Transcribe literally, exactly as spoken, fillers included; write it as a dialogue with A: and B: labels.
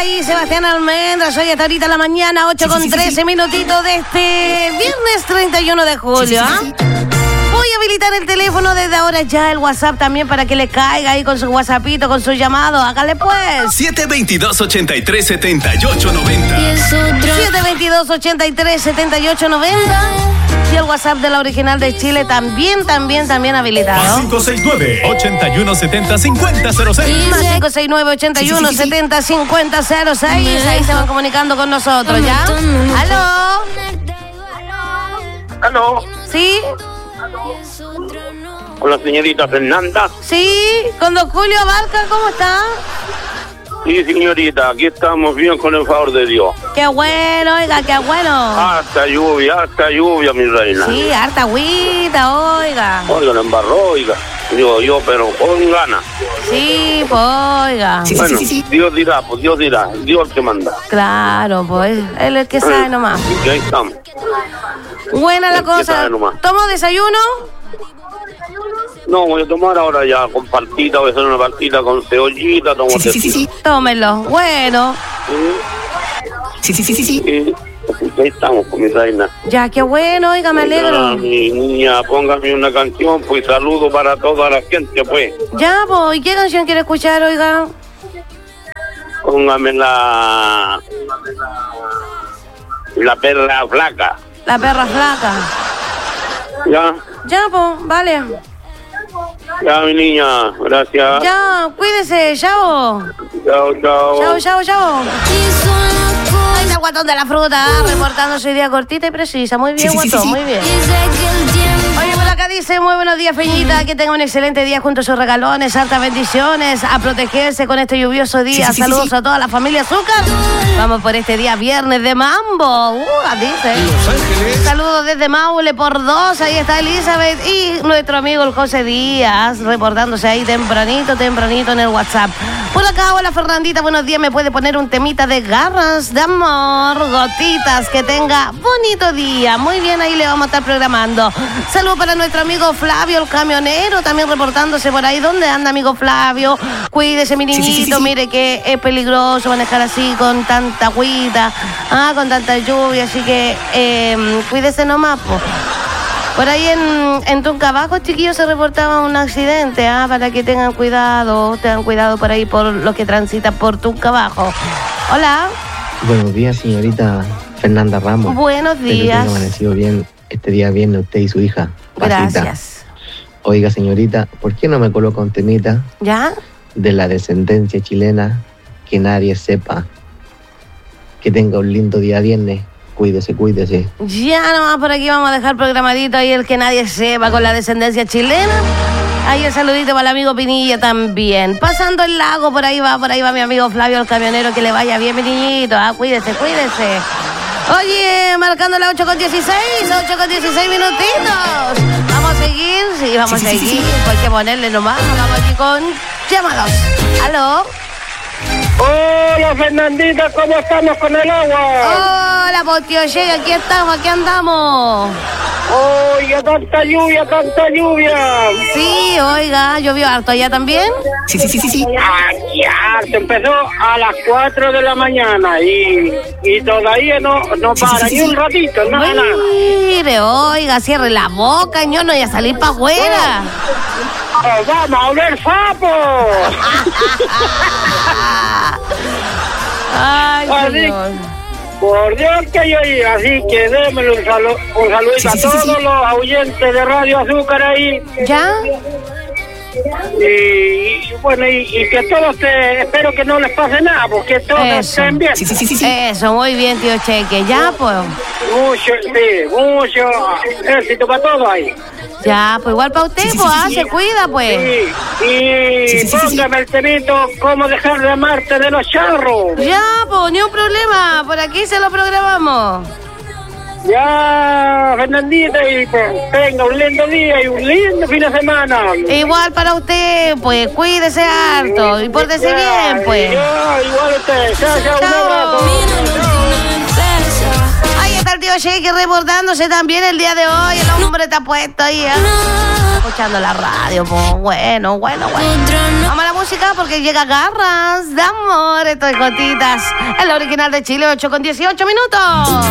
A: ahí Sebastián Almendras. Hoy hasta ahorita la mañana, ocho con trece minutitos de este viernes treinta y uno de julio. ¿Ah? Voy a habilitar el teléfono desde ahora ya, el WhatsApp también, para que le caiga ahí con su WhatsAppito, con su llamado. Hágale pues.
B: siete veintidós, ochenta y tres, setenta y ocho noventa.
A: siete veintidós, ochenta y tres, setenta y ocho noventa. Y el WhatsApp de la original de Chile también, también, también habilitado.
B: cinco seis nueve, ochenta y uno, setenta, cincuenta, cero seis.
A: Más cinco seis nueve, ochenta y uno, setenta, cincuenta, cero seis. Ahí se van comunicando con nosotros, ¿ya? ¿Aló?
C: ¿Aló?
A: ¿Sí?
C: Con la señorita Fernanda.
A: Sí, con don Julio Abarca, ¿cómo está?
C: Sí, señorita, aquí estamos bien con el favor de Dios.
A: Qué bueno, oiga, qué bueno.
C: Harta lluvia, harta lluvia, mi reina.
A: Sí, harta agüita, oiga.
C: Oiga, la embarró, oiga. Digo yo, pero con ganas.
A: Sí, pues, oiga.
C: Bueno, Dios dirá, pues Dios dirá, Dios el que manda.
A: Claro, pues, él es el que sabe nomás.
C: Y ahí estamos.
A: Buena la
C: El que
A: cosa.
C: sabe nomás.
A: ¿Tomó desayuno?
C: No, voy a tomar ahora ya con partita, voy a hacer una partita con cebollita, tomo
D: Sí, sí, sí, sí.
A: Tómelo. Bueno.
D: Sí, sí, sí, sí, sí.
C: Sí, ahí estamos con mi reina.
A: Ya, qué bueno, oiga, me
C: Ah,
A: alegro.
C: mi niña, póngame una canción, pues saludo para toda la gente, pues.
A: Ya, pues, ¿y qué canción quiere escuchar, oiga?
C: Póngame la... La perra flaca.
A: La perra flaca.
C: ¿Ya?
A: Ya, pues, vale.
C: Ya, mi niña, gracias.
A: Ya, cuídese, chao.
C: Chao, chao.
A: Chao, chao, chao. Ahí está el guatón de la fruta, ¿eh? Reportando su idea cortita y precisa. Muy bien,
D: Sí, sí, sí,
A: guatón,
D: sí.
A: muy bien. Oye, por acá dice, muy buenos días, Feñita, que tenga un excelente día junto a sus regalones, hartas bendiciones, a protegerse con este lluvioso día.
D: Sí, sí, sí,
A: Saludos
D: sí, sí.
A: a toda la familia Azúcar. Vamos por este día viernes de mambo. Uh, dice.
B: Los Ángeles.
A: Saludos desde Maule por dos, ahí está Elizabeth y nuestro amigo el José Díaz, reportándose ahí tempranito, tempranito en el WhatsApp. Por acá, hola Fernandita, buenos días, me puede poner un temita de garras de amor, gotitas, que tenga bonito día. Muy bien, ahí le vamos a estar programando. Saludos para nuestro amigo Flavio, el camionero, también reportándose por ahí. ¿Dónde anda, amigo Flavio? Cuídese, mi
D: Sí,
A: niñito,
D: sí, sí, sí, sí.
A: mire que es peligroso manejar así con tanta agüita, ah, con tanta lluvia, así que eh, cuídese nomás, po. Por ahí en, en Tuncabajo, chiquillos, se reportaba un accidente, ah, para que tengan cuidado, tengan cuidado por ahí por los que transitan por Tuncabajo. Hola,
E: Buenos días, señorita Fernanda Ramos.
A: buenos
E: Espero que
A: días.
E: haya amanecido bien este día viernes usted y su hija. Pasita.
A: Gracias.
E: Oiga, señorita, ¿por qué no me coloca un temita
A: ¿Ya?
E: de la descendencia chilena que nadie sepa? Que tenga un lindo día viernes. Cuídese, cuídese.
A: Ya nomás por aquí vamos a dejar programadito ahí el que nadie sepa con la descendencia chilena. Ahí el saludito para el amigo Pinilla también. Pasando el lago, por ahí va, por ahí va mi amigo Flavio el camionero, que le vaya bien, mi niñito. Ah, cuídese, cuídese. Oye, marcando la ocho con dieciséis, ocho con dieciséis minutitos. Vamos a seguir, sí, vamos
D: Sí,
A: a
D: sí, sí,
A: seguir.
D: sí.
A: Pues hay que ponerle nomás. Vamos aquí con llamados. ¿Aló?
C: Hola, Fernandita, ¿cómo estamos con el agua?
A: Hola, pues tío Che, aquí estamos, aquí andamos.
C: Oiga, tanta lluvia, tanta lluvia.
A: Sí, oiga, llovió harto allá también.
D: Sí, sí, sí, sí, sí.
C: Ah, ya, se empezó a las cuatro de la mañana y, y todavía no, no
D: Sí, sí,
C: para
D: sí,
C: ni
D: sí.
C: un ratito, nada, nada.
A: Mire, oiga, cierre la boca, yo no voy a salir para afuera.
C: Oh, vamos a oler sapos.
A: Ay,
C: Así-
A: señor.
C: Por Dios que yo iba, así que démelo un, salu un saludito
D: Sí, sí,
C: a
D: sí,
C: todos
D: sí, sí.
C: los oyentes de Radio Azúcar ahí.
A: ¿Ya?
C: Y, y bueno, y, y que todos, te, espero que no les pase nada, porque todos
A: Eso.
C: estén bien.
D: Sí, sí, sí, sí, sí.
A: Eso, muy bien, tío Cheque. Ya, pues.
C: Mucho, sí, mucho éxito para todos ahí.
A: Ya, pues igual para usted,
D: Sí, sí,
A: pues,
D: sí,
A: ah,
D: sí.
A: se cuida, pues.
C: Sí, y
D: Sí, sí, sí, sí,
C: póngame el temito, cómo dejar de amarte de los charros.
A: Ya, pues, ni un problema. Por aquí se lo programamos.
C: Ya, Fernandita, y pues tenga un lindo día y un lindo fin de semana.
A: Igual para usted, pues, cuídese harto. Y pórtese
C: Ya,
A: bien, pues.
C: Ya, igual usted. Chao, chao, un
A: Chao.
C: abrazo.
A: Ahí está el tío Shake reportándose también el día de hoy. El hombre está puesto ahí, ¿eh? Escuchando la radio, pues bueno, bueno, bueno. Vamos a la música porque llega Garras de Amor. Esto es Gotitas. El original de Chile, ocho con dieciocho minutos.